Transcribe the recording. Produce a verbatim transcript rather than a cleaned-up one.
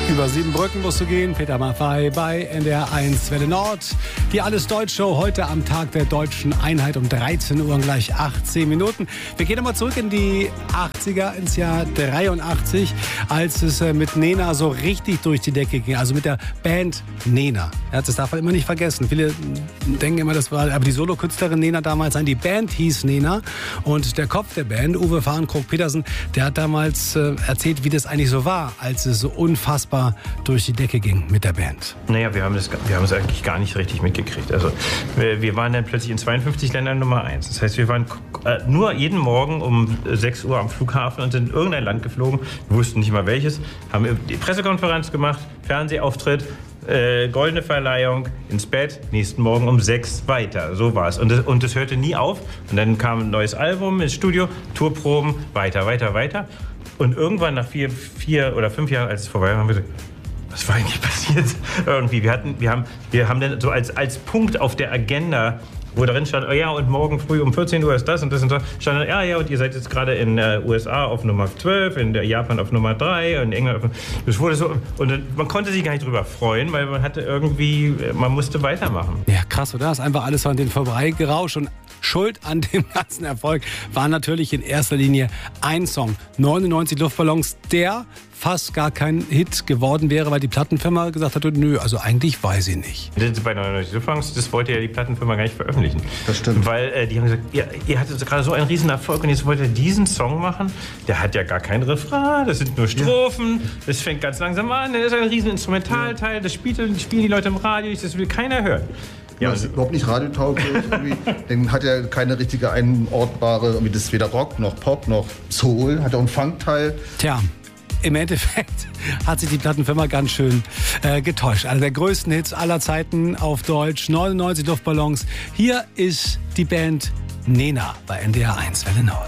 Über sieben Brücken musst du gehen. Peter Maffay bei N D R eins Welle Nord. Die Alles-Deutsch-Show heute am Tag der Deutschen Einheit um dreizehn Uhr und gleich achtzehn Minuten. Wir gehen nochmal zurück in die achtziger, ins Jahr dreiundachtzig, als es mit Nena so richtig durch die Decke ging. Also mit der Band Nena. Ja, das darf man immer nicht vergessen. Viele denken immer, das war aber die Solokünstlerin Nena damals. Nein, die Band hieß Nena. Und der Kopf der Band, Uwe Fahrenkrog-Petersen, der hat damals äh, erzählt, wie das eigentlich so war, als es so unfassbar durch die Decke ging mit der Band. Naja, wir haben es wir haben es eigentlich gar nicht richtig mitgekriegt. Also wir, wir waren dann plötzlich in zweiundfünfzig Ländern Nummer eins. Das heißt, wir waren äh, nur jeden Morgen um sechs Uhr am Flughafen und sind in irgendein Land geflogen. Wir wussten nicht mal welches. Haben die Pressekonferenz gemacht, Fernsehauftritt, äh, goldene Verleihung, ins Bett, nächsten Morgen um sechs weiter. So war es. Und das, und das hörte nie auf. Und dann kam ein neues Album ins Studio, Tourproben, weiter, weiter, weiter. Und irgendwann nach vier, vier oder fünf Jahren, als es vorbei war, haben wir gesagt, was war eigentlich passiert? Irgendwie, wir hatten, wir haben, wir haben dann so als, als Punkt auf der Agenda, wo darin stand, oh ja, und morgen früh um vierzehn Uhr ist das und das und das, stand dann, ja, ja, und ihr seid jetzt gerade in den äh, U S A auf Nummer zwölf, in der Japan auf Nummer drei, in England auf, das wurde so, und dann, man konnte sich gar nicht drüber freuen, weil man hatte irgendwie, man musste weitermachen. Ja, krass, oder? Das ist einfach alles an den vorbeigerauscht und Schuld an dem ganzen Erfolg war natürlich in erster Linie ein Song, neunundneunzig Luftballons, der fast gar kein Hit geworden wäre, weil die Plattenfirma gesagt hat, nö, also eigentlich weiß ich nicht. Das bei neunundneunzig Luftballons, das wollte ja die Plattenfirma gar nicht veröffentlichen. Das stimmt. Weil äh, die haben gesagt, ihr, ihr hattet gerade so einen riesen Erfolg und jetzt wollt ihr diesen Song machen, der hat ja gar keinen Refrain, das sind nur Strophen, ja. Das fängt ganz langsam an, das ist ein riesen Instrumentalteil, das spielen, spielen die Leute im Radio, das will keiner hören. Ja, das ist überhaupt nicht radiotauglich. Den hat ja keine richtige einordbare, wie das weder Rock noch Pop noch Soul, hat auch einen Funkteil. Tja. Im Endeffekt hat sich die Plattenfirma ganz schön äh, getäuscht. Einer der größten Hits aller Zeiten auf Deutsch, neunundneunzig Luftballons. Hier ist die Band Nena bei N D R eins Welle Nord.